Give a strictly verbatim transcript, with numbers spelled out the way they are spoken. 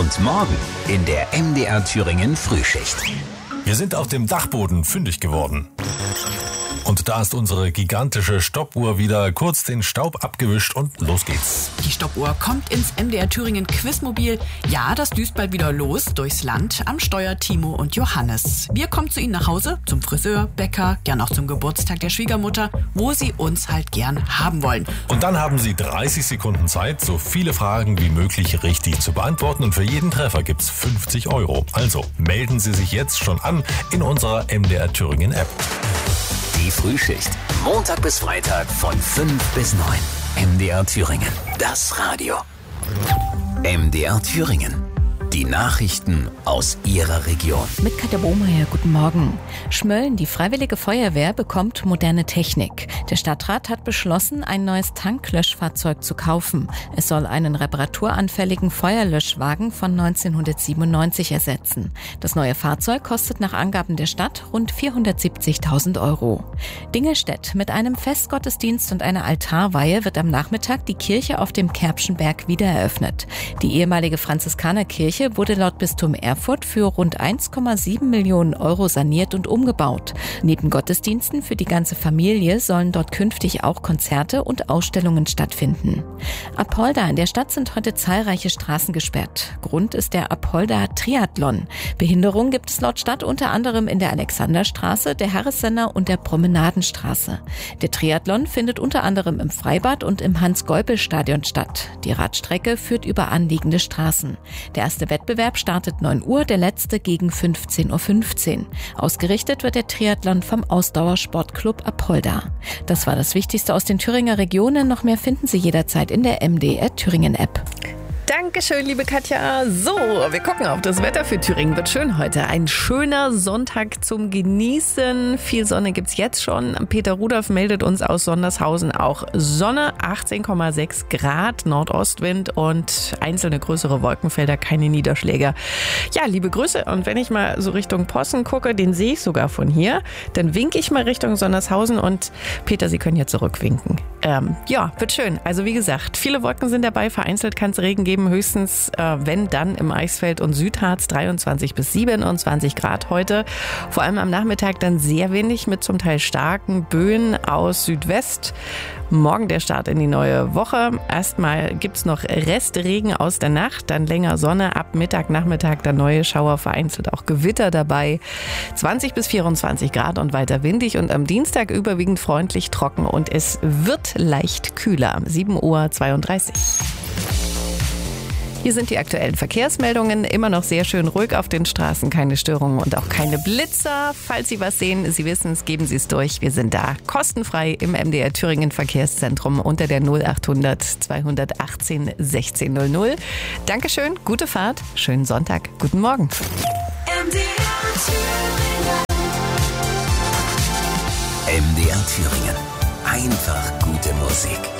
Und morgen in der M D R Thüringen Frühschicht. Wir sind auf dem Dachboden fündig geworden. Und da ist unsere gigantische Stoppuhr wieder kurz den Staub abgewischt und los geht's. Die Stoppuhr kommt ins M D R Thüringen Quizmobil. Ja, das düst bald wieder los durchs Land. Am Steuer Timo und Johannes. Wir kommen zu Ihnen nach Hause, zum Friseur, Bäcker, gern auch zum Geburtstag der Schwiegermutter, wo Sie uns halt gern haben wollen. Und dann haben Sie dreißig Sekunden Zeit, so viele Fragen wie möglich richtig zu beantworten. Und für jeden Treffer gibt's fünfzig Euro. Also melden Sie sich jetzt schon an in unserer M D R Thüringen App. Die Frühschicht. Montag bis Freitag von fünf bis neun. M D R Thüringen. Das Radio. M D R Thüringen. Die Nachrichten aus Ihrer Region. Mit Katja Bohmeier, guten Morgen. Schmölln, die Freiwillige Feuerwehr, bekommt moderne Technik. Der Stadtrat hat beschlossen, ein neues Tanklöschfahrzeug zu kaufen. Es soll einen reparaturanfälligen Feuerlöschwagen von neunzehnhundertsiebenundneunzig ersetzen. Das neue Fahrzeug kostet nach Angaben der Stadt rund vierhundertsiebzigtausend Euro. Dingelstedt. Mit einem Festgottesdienst und einer Altarweihe wird am Nachmittag die Kirche auf dem Kerbschen Berg wieder eröffnet. Die ehemalige Franziskanerkirche wurde laut Bistum Erfurt für rund eins Komma sieben Millionen Euro saniert und umgebaut. Neben Gottesdiensten für die ganze Familie sollen dort künftig auch Konzerte und Ausstellungen stattfinden. Apolda. In der Stadt sind heute zahlreiche Straßen gesperrt. Grund ist der Apolda Triathlon. Behinderung gibt es laut Stadt unter anderem in der Alexanderstraße, der Harressenner und der Promenadenstraße. Der Triathlon findet unter anderem im Freibad und im Hans-Geupel-Stadion statt. Die Radstrecke führt über anliegende Straßen. Der erste Wettbewerb startet neun Uhr, der letzte gegen fünfzehn Uhr fünfzehn. Ausgerichtet wird der Triathlon vom Ausdauersportclub Apolda. Das war das Wichtigste aus den Thüringer Regionen. Noch mehr finden Sie jederzeit in der M D R Thüringen App. Dankeschön, liebe Katja. So, wir gucken auf das Wetter für Thüringen. Wird schön heute. Ein schöner Sonntag zum Genießen. Viel Sonne gibt's jetzt schon. Peter Rudolph meldet uns aus Sondershausen auch Sonne. achtzehn Komma sechs Grad, Nordostwind und einzelne größere Wolkenfelder, keine Niederschläge. Ja, liebe Grüße. Und wenn ich mal so Richtung Possen gucke, den sehe ich sogar von hier, dann winke ich mal Richtung Sondershausen und Peter, Sie können hier zurückwinken. Ähm, ja, wird schön. Also wie gesagt, viele Wolken sind dabei. Vereinzelt kann es Regen geben. Höchstens, äh, wenn dann im Eisfeld und Südharz dreiundzwanzig bis siebenundzwanzig Grad heute. Vor allem am Nachmittag dann sehr windig mit zum Teil starken Böen aus Südwest. Morgen der Start in die neue Woche. Erstmal gibt's noch Restregen aus der Nacht, dann länger Sonne, ab Mittag, Nachmittag dann neue Schauer, vereinzelt auch Gewitter dabei. zwanzig bis vierundzwanzig Grad und weiter windig und am Dienstag überwiegend freundlich trocken und es wird leicht kühler. sieben Uhr zweiunddreißig. Hier sind die aktuellen Verkehrsmeldungen. Immer noch sehr schön ruhig auf den Straßen, keine Störungen und auch keine Blitzer. Falls Sie was sehen, Sie wissen es, geben Sie es durch. Wir sind da kostenfrei im M D R Thüringen Verkehrszentrum unter der null achthundert zweihundertachtzehn sechzehn null null. Dankeschön, gute Fahrt, schönen Sonntag, guten Morgen. M D R Thüringen. M D R Thüringen. Einfach gute Musik.